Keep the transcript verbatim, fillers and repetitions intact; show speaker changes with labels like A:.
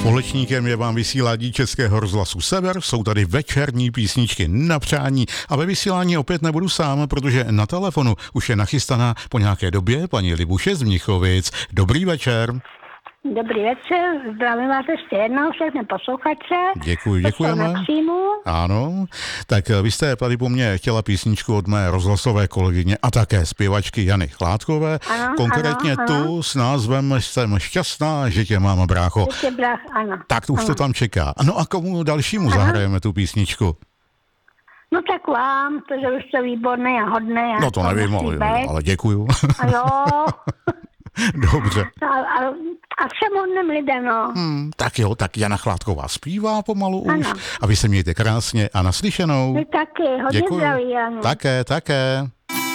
A: Společníkem je vám vysílání Českého rozhlasu Sever, jsou tady večerní písničky na přání a ve vysílání opět nebudu sám, protože na telefonu už je nachystaná po nějaké době paní Libuše z Mnichovic. Dobrý večer.
B: Dobrý večer, zdravím vás ještě jednou, všechny posluchače.
A: Děkuji, děkujeme. Ano, tak vy jste tady po mně chtěla písničku od mé rozhlasové kolegyně a také zpěvačky Jany Chládkové. Ano, konkrétně ano, tu ano. S názvem Jsem šťastná, že tě mám, brácho.
B: Že tě brách, ano.
A: Tak to už
B: ano.
A: to tam čeká. No a komu dalšímu ano. zahrajeme tu písničku?
B: No tak vám, protože už jste výborný a hodný.
A: No to nevím, ale, ale děkuju.
B: A jo.
A: Dobře.
B: A, a, a všem hodným lidem, no.
A: Hmm, tak jo, tak Jana Chládková zpívá pomalu
B: ano.
A: už a vy se mějte krásně a naslyšenou.
B: Vy taky, hodně
A: děkuju.
B: zdraví, Janu.
A: Také, také.